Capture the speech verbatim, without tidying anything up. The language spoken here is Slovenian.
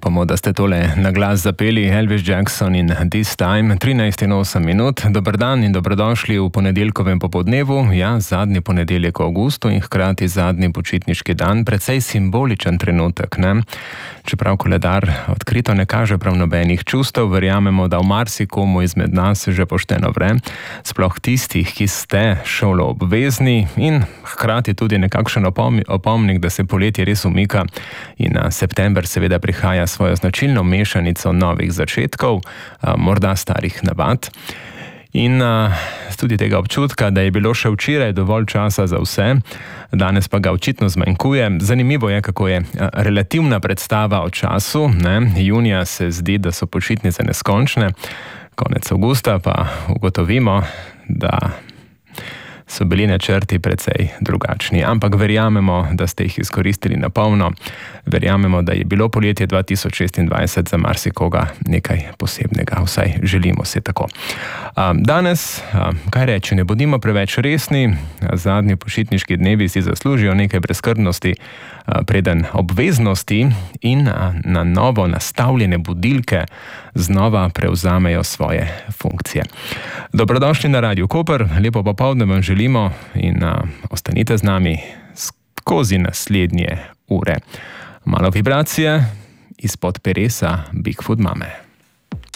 Upamo, da ste tole na glas zapeli Elvis Jackson in This Time, trinajst in osem minut. Dober dan in dobrodošli v ponedeljkovem popodnevu. Ja, zadnji ponedeljek v avgustu in hkrati zadnji počitniški dan. Precej simboličen trenutek, ne? Čeprav koledar odkrito ne kaže prav nobenih čustev, verjamemo, da v marsikomu izmed nas že pošteno vre. Sploh tistih, ki ste šolo obvezni in hkrati tudi nekakšen opomnik, da se poletje res umika in september seveda prihaja svojo značilno mešanico novih začetkov, morda starih navad. In uh, tudi tega občutka, da je bilo še včeraj dovolj časa za vse, danes pa ga očitno zmanjkuje. Zanimivo je, kako je relativna predstava o času. Ne? Junija se zdi, da so počitnice neskončne, konec avgusta pa ugotovimo, da so bili načrti precej drugačni. Ampak verjamemo, da ste jih izkoristili na polno. Verjamemo, da je bilo poletje dva tisoč šestindvajset za marsikoga nekaj posebnega. Vsaj želimo se tako. Danes, kaj reči, ne bodimo preveč resni. Zadnji počitniški dnevi si zaslužijo nekaj brezskrbnosti, preden obveznosti in na novo nastavljene budilke znova prevzamejo svoje funkcije. Dobrodošli na Radiu Koper, lepo popoldne vam želimo in a, ostanite z nami skozi naslednje ure. Malo vibracije izpod peresa Bigfoot mame.